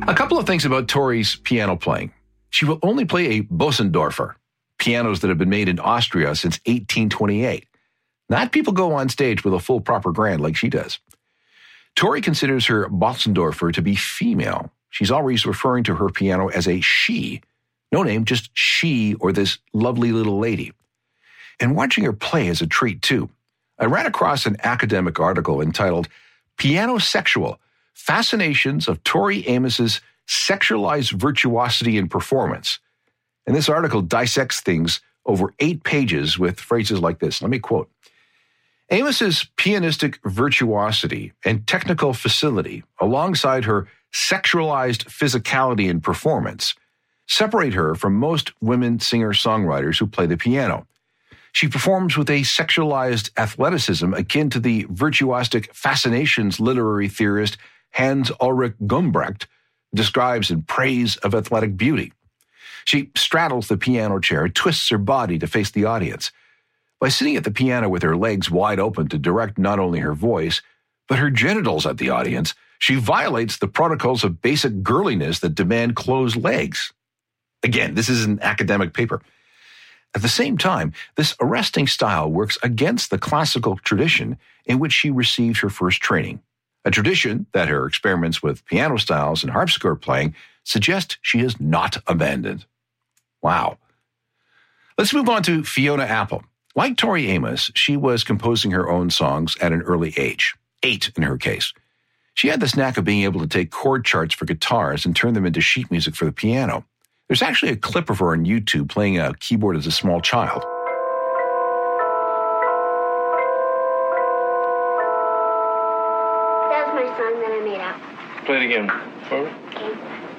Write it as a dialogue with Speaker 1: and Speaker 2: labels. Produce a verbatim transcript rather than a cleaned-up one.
Speaker 1: A couple of things about Tori's piano playing. She will only play a Bösendorfer, pianos that have been made in Austria since eighteen twenty-eight. Not people go on stage with a full proper grand like she does. Tori considers her Bösendorfer to be female. She's always referring to her piano as a she. No name, just she or this lovely little lady. And watching her play is a treat too. I ran across an academic article entitled Pianosexual: Fascinations of Tori Amos's Sexualized Virtuosity in Performance. And this article dissects things over eight pages with phrases like this. Let me quote. Amos's pianistic virtuosity and technical facility, alongside her sexualized physicality in performance, separate her from most women singer-songwriters who play the piano. She performs with a sexualized athleticism akin to the virtuosic fascinations literary theorist Hans Ulrich Gumbrecht describes in Praise of Athletic Beauty. She straddles the piano chair, twists her body to face the audience. By sitting at the piano with her legs wide open to direct not only her voice, but her genitals at the audience, she violates the protocols of basic girliness that demand closed legs. Again, this is an academic paper. At the same time, this arresting style works against the classical tradition in which she received her first training, a tradition that her experiments with piano styles and harpsichord playing suggest she has not abandoned. Wow. Let's move on to Fiona Apple. Like Tori Amos, she was composing her own songs at an early age, eight in her case. She had this knack of being able to take chord charts for guitars and turn them into sheet music for the piano. There's actually a clip of her on YouTube playing a keyboard as a small child.
Speaker 2: That was my song that I made up.
Speaker 3: Play it again. Forward.
Speaker 2: Okay.